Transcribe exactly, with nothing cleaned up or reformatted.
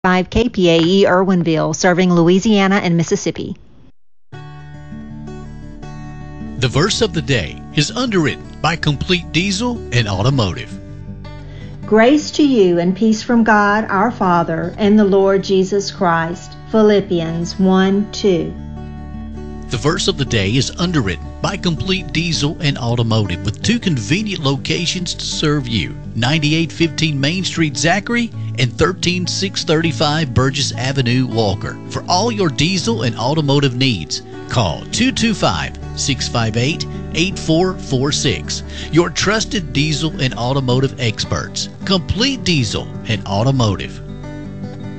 five K P A E Irwinville, serving Louisiana and Mississippi. The verse of the day is underwritten by Complete Diesel and Automotive. Grace to you and peace from God our Father and the Lord Jesus Christ. Philippians one two. The verse of the day is underwritten by Complete Diesel and Automotive with two convenient locations to serve you, ninety-eight fifteen Main Street, Zachary, and thirteen six thirty-five Burgess Avenue, Walker. For all your diesel and automotive needs, call two two five, six five eight, eight four four six. Your trusted diesel and automotive experts, Complete Diesel and Automotive.